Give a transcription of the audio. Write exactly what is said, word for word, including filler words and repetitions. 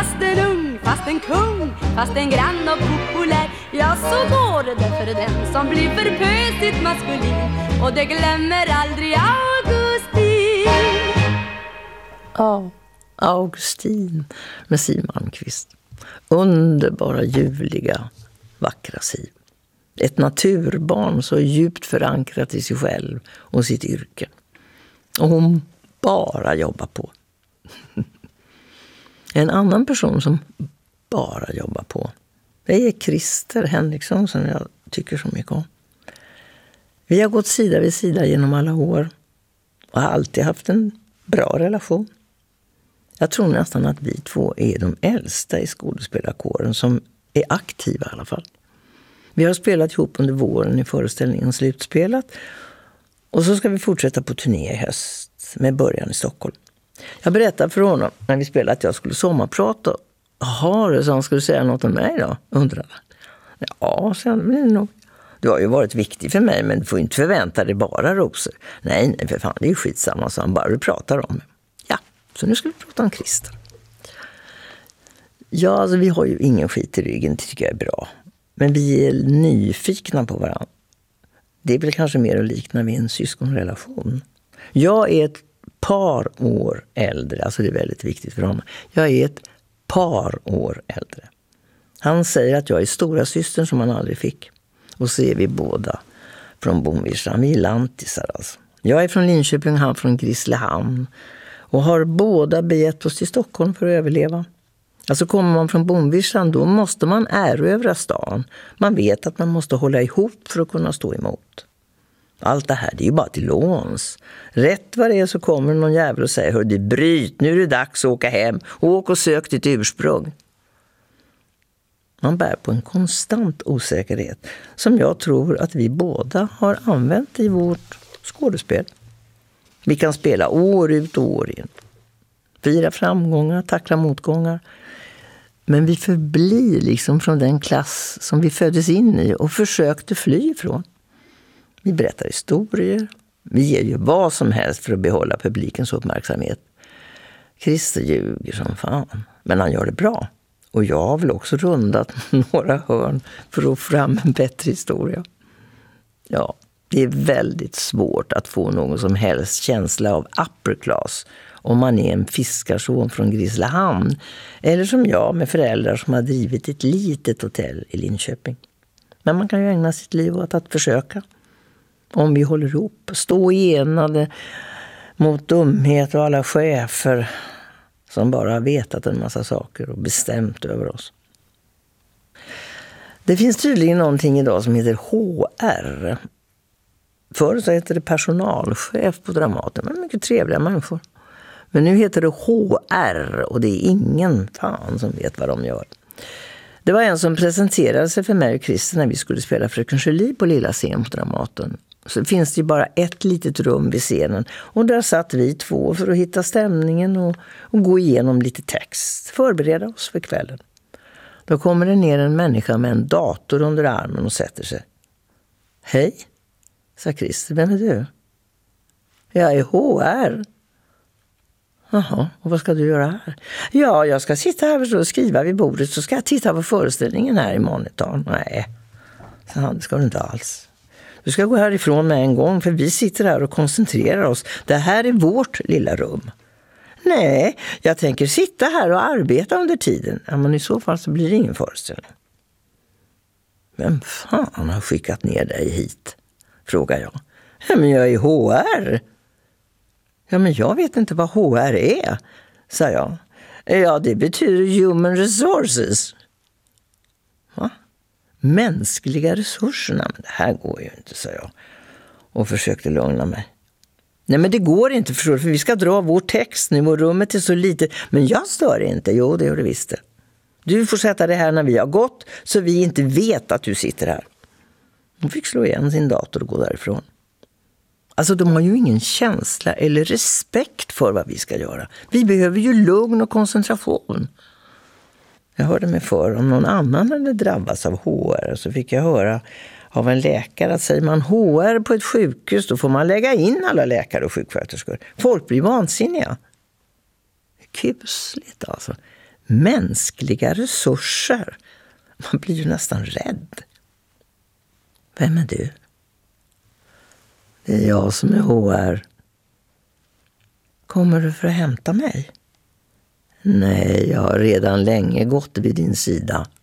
Fast en ung, fast en kung, fast en grann och populär. Ja, så går det för den som blir för pösigt maskulin. Och det glömmer aldrig Augustin. Ja, Augustin med Siw Malmkvist. Underbara, ljuvliga, vackra Siw. Ett naturbarn så djupt förankrat i sig själv och sitt yrke. Och hon bara jobbar på. En annan person som bara jobbar på, det är Christer Henriksson som jag tycker så mycket om. Vi har gått sida vid sida genom alla år och har alltid haft en bra relation. Jag tror nästan att vi två är de äldsta i skådespelarkåren som är aktiva i alla fall. Vi har spelat ihop under våren i föreställningen Slutspelat. Och så ska vi fortsätta på turné i höst med början i Stockholm. Jag berättade för honom när vi spelade att jag skulle sommarprata. Jaha, så han skulle säga något om mig då, undrade. Ja, sen blir det nog. Du har ju varit viktig för mig, men du får inte förvänta dig bara rosor. Nej, nej, för fan, det är ju skitsamma, så han bara du pratar om. Ja, så nu ska vi prata om Christer. Ja, alltså vi har ju ingen skit i ryggen, det tycker jag är bra. Men vi är nyfikna på varandra. Det är väl kanske mer att likna vid en syskonrelation. Jag är ett par år äldre, alltså det är väldigt viktigt för honom. Jag är ett par år äldre. Han säger att jag är stora systern som han aldrig fick. Och så är vi båda från Bomvirshamn, vi är lantisar alltså. Jag är från Linköping, han från Grisslehamn. Och har båda begett oss till Stockholm för att överleva. Alltså kommer man från Bomvirshamn, då måste man erövra stan. Man vet att man måste hålla ihop för att kunna stå emot. Allt det här, det är ju bara till låns. Rätt vad det är så kommer någon jävel och säger, hör du, bryt, nu är det dags att åka hem. Åk och sök ditt ursprung. Man bär på en konstant osäkerhet som jag tror att vi båda har använt i vårt skådespel. Vi kan spela år ut och år in. Fira framgångar, tackla motgångar. Men vi förblir liksom från den klass som vi föddes in i och försökte fly ifrån. Vi berättar historier. Vi ger ju vad som helst för att behålla publikens uppmärksamhet. Christer ljuger som fan, men han gör det bra. Och jag har väl också rundat några hörn för att få fram en bättre historia. Ja, det är väldigt svårt att få någon som helst känsla av upper class om man är en fiskarson från Grisslehamn eller som jag med föräldrar som har drivit ett litet hotell i Linköping. Men man kan ju ägna sitt liv åt att försöka. Om vi håller ihop, stå enade mot dumhet och alla chefer som bara har vetat en massa saker och bestämt över oss. Det finns tydligen någonting idag som heter H R. Förr så heter det personalchef på Dramaten, men mycket trevliga människor. Men nu heter det H R och det är ingen fan som vet vad de gör. Det var en som presenterade sig för mig och Christer när vi skulle spela Fröken Julie på lilla scen på Dramaten. Så finns det ju bara ett litet rum vid scenen och där satt vi två för att hitta stämningen och, och gå igenom lite text, förbereda oss för kvällen. Då kommer det ner en människa med en dator under armen och sätter sig. Hej, sa Christer, vem är du? Jag är H R. Jaha, och vad ska du göra här? Ja, jag ska sitta här och skriva vid bordet så ska jag titta på föreställningen här i monitorn. Nej, så han, det ska du inte alls. Du ska gå härifrån med en gång för vi sitter här och koncentrerar oss. Det här är vårt lilla rum. Nej, jag tänker sitta här och arbeta under tiden. Ja, men i så fall så blir det ingen föreställning. Vem fan har skickat ner dig hit? Frågar jag. Ja, men jag är H R. Ja, men jag vet inte vad H R är, sa jag. Ja, det betyder Human Resources. Va? Mänskliga resurserna, men det här går ju inte, sa jag. Och försökte lugna mig. Nej, men det går inte, förstår du, för vi ska dra vår text nu och rummet är så litet. Men jag stör inte, jo det gör du visst det. Du får sätta det här när vi har gått så vi inte vet att du sitter här. Hon fick slå igen sin dator och gå därifrån. Alltså de har ju ingen känsla eller respekt för vad vi ska göra. Vi behöver ju lugn och koncentration. Jag hörde mig för om någon annan hade drabbats av H R så fick jag höra av en läkare att säger man H R på ett sjukhus då får man lägga in alla läkare och sjuksköterskor. Folk blir vansinniga. Kusligt alltså. Mänskliga resurser. Man blir ju nästan rädd. Vem är du? Det är jag som är H R. Kommer du för att hämta mig? Nej, jag har redan länge gått vid din sida.